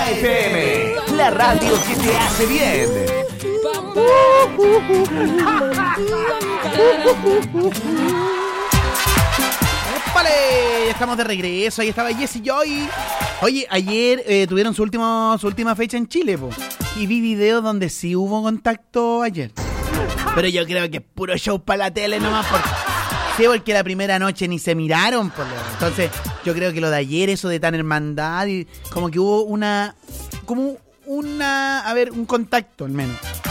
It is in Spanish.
Mega FM, la radio que te hace bien. ¡Épale! Ya estamos de regreso, ahí estaba Jesse Joy. Oye, ayer tuvieron su última fecha en Chile, po. Y vi videos donde sí hubo contacto ayer. Pero yo creo que es puro show para la tele nomás, porque la primera noche ni se miraron, po. Entonces, yo creo que lo de ayer, eso de tan hermandad, y como que hubo un contacto al menos.